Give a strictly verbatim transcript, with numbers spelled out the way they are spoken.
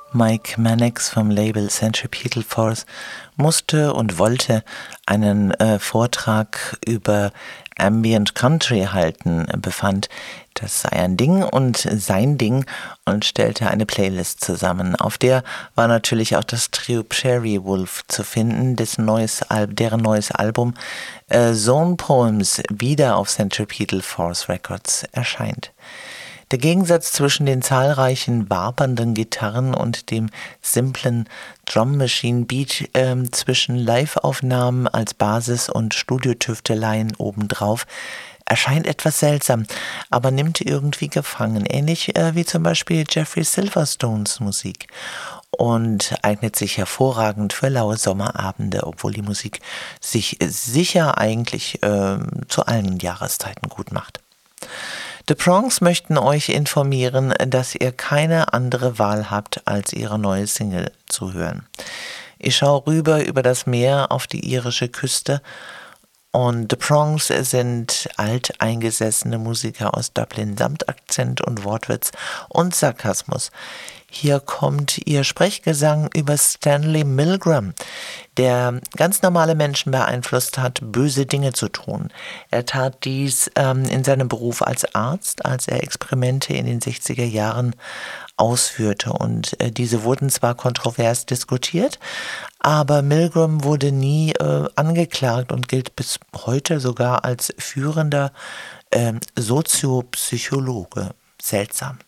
Mike Mannix vom Label Centripetal Force musste und wollte einen äh, Vortrag über Ambient Country halten, befand, das sei ein Ding und sein Ding und stellte eine Playlist zusammen. Auf der war natürlich auch das Trio Cherry Wolf zu finden, dessen neues Al- deren neues Album äh, Zone Poems wieder auf Centripetal Force Records erscheint. Der Gegensatz zwischen den zahlreichen wabernden Gitarren und dem simplen Drum Machine Beat äh, zwischen Live-Aufnahmen als Basis und Studiotüfteleien obendrauf erscheint etwas seltsam, aber nimmt irgendwie gefangen, ähnlich äh, wie zum Beispiel Jeffrey Silverstones Musik, und eignet sich hervorragend für laue Sommerabende, obwohl die Musik sich sicher eigentlich äh, zu allen Jahreszeiten gut macht. The Prongs möchten euch informieren, dass ihr keine andere Wahl habt, als ihre neue Single zu hören. Ich schaue rüber über das Meer auf die irische Küste und The Prongs sind alteingesessene Musiker aus Dublin samt Akzent und Wortwitz und Sarkasmus. Hier kommt ihr Sprechgesang über Stanley Milgram, der ganz normale Menschen beeinflusst hat, böse Dinge zu tun. Er tat dies ähm, in seinem Beruf als Arzt, als er Experimente in den sechziger Jahren ausführte. Und äh, diese wurden zwar kontrovers diskutiert, aber Milgram wurde nie äh, angeklagt und gilt bis heute sogar als führender äh, Soziopsychologe. Seltsam.